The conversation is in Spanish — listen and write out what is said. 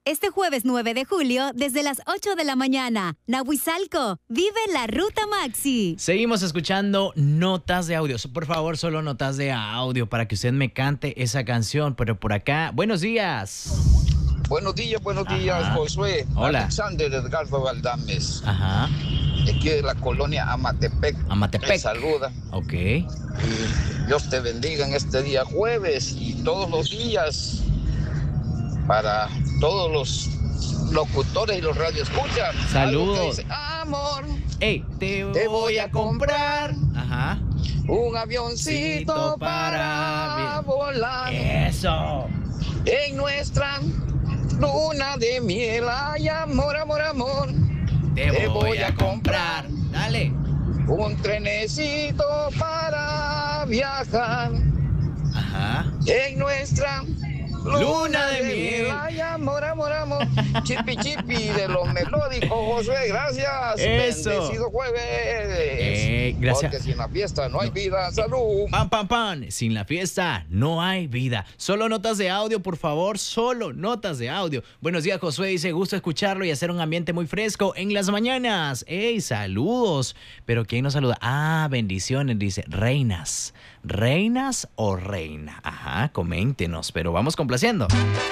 Este jueves 9 de julio, desde las 8 de la mañana. Nahuizalco, vive la Ruta Maxi. Seguimos escuchando notas de audio. Por favor, solo notas de audio para que usted me cante esa canción. Pero por acá, buenos días. Buenos días, Josué. Hola. Alexander Edgardo Galdames. Ajá. Aquí de la colonia Amatepec. Amatepec. Me saluda. Ok. Y Dios te bendiga en este día jueves y todos los días para todos los locutores y los radioescuchas. Saludos. Algo que dice, amor, Ey, te voy a comprar. Ajá. un avioncito para volar. Eso. En nuestra luna de miel, ay, amor, amor, amor. Te voy a comprar. Dale. Un trenecito para viajar. Ajá. En nuestra Luna de miel. Ay, amor, amor, amor. Chipi, chipi de los melódicos, Josué. Gracias. Eso. Bendecido jueves. Gracias. Porque sin la fiesta no hay vida. Salud. Pam, pam, pam. Sin la fiesta no hay vida. Solo notas de audio, por favor. Solo notas de audio. Buenos días, Josué. Dice, gusto escucharlo y hacer un ambiente muy fresco en las mañanas. ¡Ey, saludos! Pero ¿quién nos saluda? Ah, bendiciones. Dice, reinas. ¿Reinas o reina? Ajá, coméntenos. Pero vamos complaciendo.